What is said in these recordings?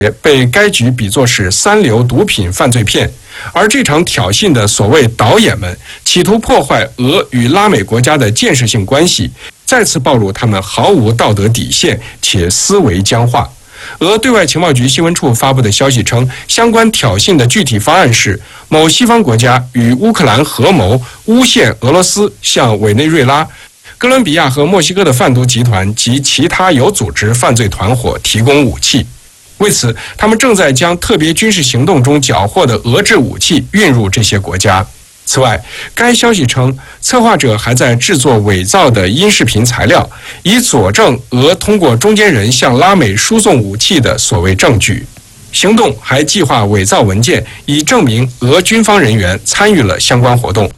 被该局比作是三流毒品犯罪片，而这场挑衅的所谓导演们，企图破坏俄与拉美国家的建设性关系，再次暴露他们毫无道德底线且思维僵化。俄对外情报局新闻处发布的消息称，相关挑衅的具体方案是某西方国家与乌克兰合谋诬陷俄罗斯向委内瑞拉、哥伦比亚和墨西哥的贩毒集团及其他有组织犯罪团伙提供武器。为此，他们正在将特别军事行动中缴获的俄制武器运入这些国家。此外，该消息称，策划者还在制作伪造的音视频材料，以佐证俄通过中间人向拉美输送武器的所谓证据。行动还计划伪造文件，以证明俄军方人员参与了相关活动。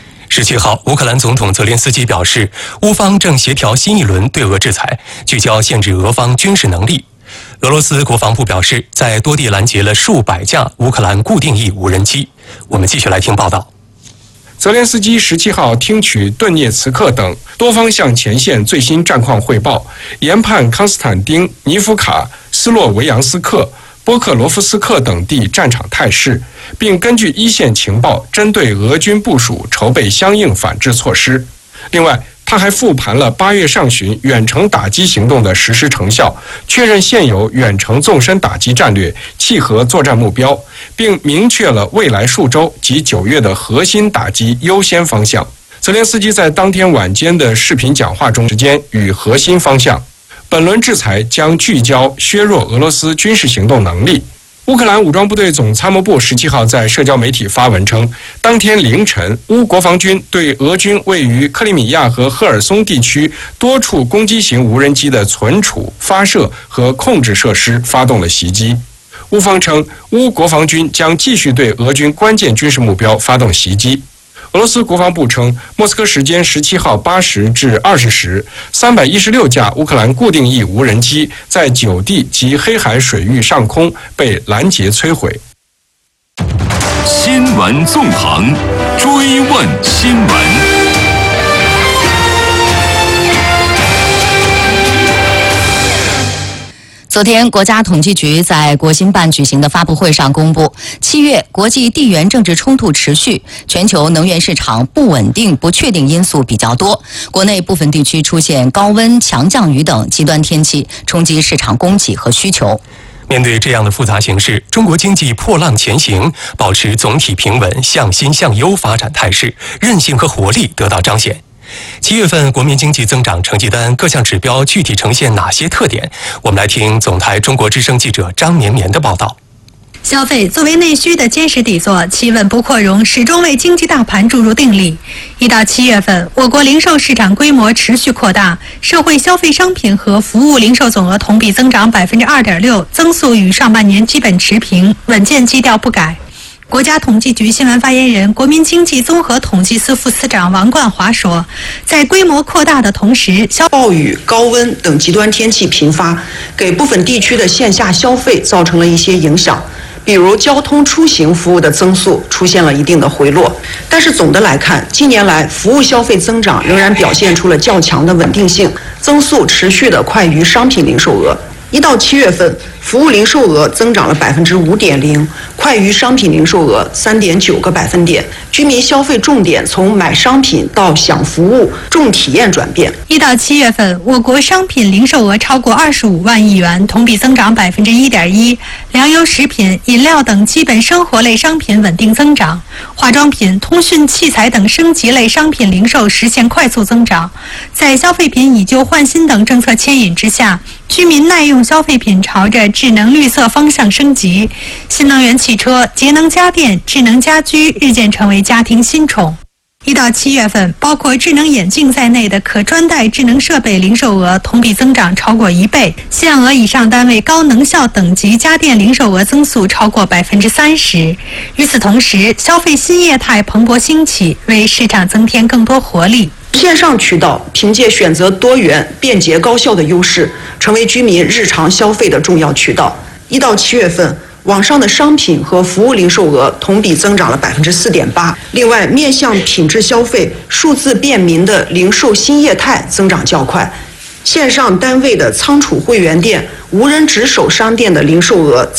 17号，乌克兰总统泽连斯基表示，乌方正协调新一轮对俄制裁，聚焦限制俄方军事能力。俄罗斯国防部表示，在多地拦截了数百架乌克兰固定翼无人机。我们继续来听报道。 泽连斯基17号听取顿涅茨克等多方向前线最新战况汇报，研判康斯坦丁尼夫卡、斯洛维扬斯克、波克罗夫斯克等地战场态势，并根据一线情报针对俄军部署筹备相应反制措施。另外，他还复盘了8月上旬远程打击行动的实施成效，确认现有远程纵深打击战略契合作战目标，并明确了未来数周及9月的核心打击优先方向。泽连斯基在当天晚间的视频讲话中时间与核心方向，本轮制裁将聚焦削弱俄罗斯军事行动能力。乌克兰武装部队总参谋部17号在社交媒体发文称，当天凌晨，乌国防军对俄军位于克里米亚和赫尔松地区多处攻击型无人机的存储、发射和控制设施发动了袭击。乌方称，乌国防军将继续对俄军关键军事目标发动袭击。俄罗斯国防部称，莫斯科时间17号8时至20时，316架乌克兰固定翼无人机在9地及黑海水域上空被拦截摧毁。 新闻纵横，追问新闻。 昨天，国家统计局在国新办举行的发布会上公布，7月国际地缘政治冲突持续，全球能源市场不稳定、不确定因素比较多，国内部分地区出现高温、强降雨等极端天气，冲击市场供给和需求。 面对这样的复杂形势，中国经济破浪前行，保持总体平稳、向新向优发展态势，韧性和活力得到彰显。7月份国民经济增长成绩单各项指标具体呈现哪些特点？我们来听总台中国之声记者张绵绵的报道。 消费作为内需的坚实底座，企稳不扩容始终为经济大盘注入定力。1到7月份，我国零售市场规模持续扩大，社会消费商品和服务零售总额同比增长2.6%，增速与上半年基本持平，稳健基调不改。国家统计局新闻发言人、国民经济综合统计司副司长王冠华说，在规模扩大的同时， 暴雨、高温等极端天气频发，给部分地区的线下消费造成了一些影响，比如交通出行服务的增速出现了一定的回落。但是总的来看，近年来服务消费增长仍然表现出了较强的稳定性，增速持续的快于商品零售额。1到7月份，服务零售额增长了5.0%，快于商品零售额3.9个百分点。居民消费重点从买商品到享服务、重体验转变。 1到7月份，我国商品零售额超过25万亿元，同比增长1.1%。粮油、食品、饮料等基本生活类商品稳定增长，化妆品、通讯器材等升级类商品零售实现快速增长。在消费品以旧换新等政策牵引之下，居民耐用消费品朝着智能绿色方向升级，新能源汽车、节能家电、智能家居日渐成为家庭新宠。1到7月份，包括智能眼镜在内的可穿戴智能设备零售额同比增长超过1倍，限额以上单位高能效等级家电零售额增速超过30%。与此同时，消费新业态蓬勃兴起，为市场增添更多活力。 线上渠道凭借选择多元、便捷、高效的优势，成为居民日常消费的重要渠道。1到7月份，网上的商品和服务零售额同比增长了4.8%。另外，面向品质消费、数字便民的零售新业态增长较快。 线上单位的仓储会员店、无人值守商店的零售额